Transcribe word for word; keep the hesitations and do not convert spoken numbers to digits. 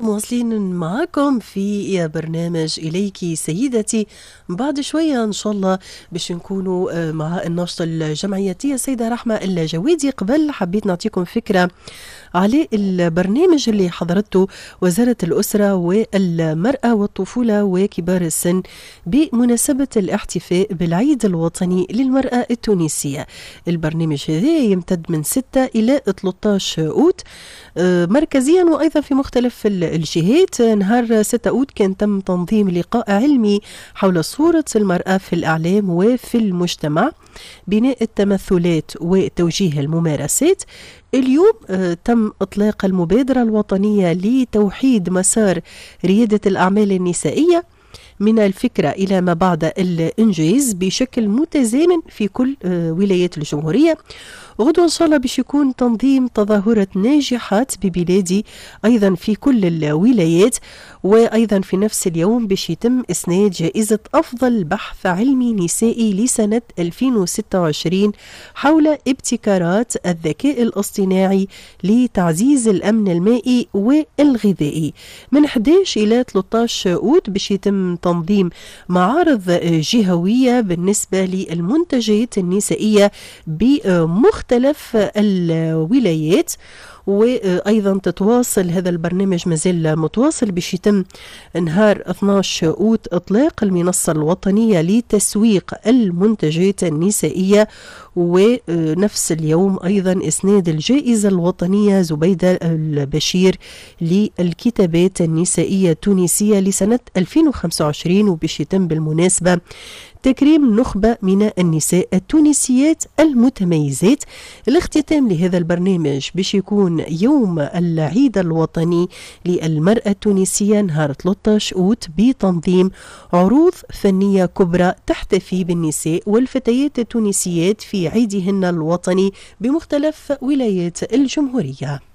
مواصلين معاكم في برنامج إليك سيدتي. بعد شوية إن شاء الله باش نكونوا مع الناشطة الجمعياتية السيدة رحمة الجويدي. قبل حبيت نعطيكم فكرة على البرنامج اللي حضرته وزارة الأسرة والمرأة والطفولة وكبار السن بمناسبة الاحتفاء بالعيد الوطني للمرأة التونسية. البرنامج هذا يمتد من ستة إلى ثلاثة عشر أوت مركزيا وأيضا في مختلف الجهات. نهار ستة أوت كان تم تنظيم لقاء علمي حول صورة المرأة في الإعلام وفي المجتمع، بناء التمثلات وتوجيه الممارسات. اليوم تم إطلاق المبادرة الوطنية لتوحيد مسار ريادة الأعمال النسائية من الفكرة إلى ما بعد الإنجاز بشكل متزامن في كل ولايات الجمهورية. غدوة إن شاء الله باش يكون تنظيم تظاهرة ناجحات ببلادي أيضا في كل الولايات، وأيضا في نفس اليوم باش يتم إسناد جائزة أفضل بحث علمي نسائي لسنة ألفين وستة وعشرين حول ابتكارات الذكاء الاصطناعي لتعزيز الأمن المائي والغذائي. من أحد عشر إلى ثلاثة عشر أوت باش يتم تنظيم معارض جهوية بالنسبة للمنتجات النسائية بمختلف الولايات. وأيضا تتواصل هذا البرنامج مازال متواصل باش يتم نهار اثني عشر أوت إطلاق المنصة الوطنية لتسويق المنتجات النسائية، ونفس اليوم أيضا إسناد الجائزة الوطنية زبيدة البشير للكتابات النسائية التونسية لسنة ألفين وخمسة وعشرين. وباش يتم بالمناسبة تكريم نخبة من النساء التونسيات المتميزات. الاختتام لهذا البرنامج باش يكون يوم العيد الوطني للمرأة التونسية نهار ثلاثة عشر أوت بتنظيم عروض فنية كبرى تحتفي بالنساء والفتيات التونسيات في عيدهن الوطني بمختلف ولايات الجمهورية.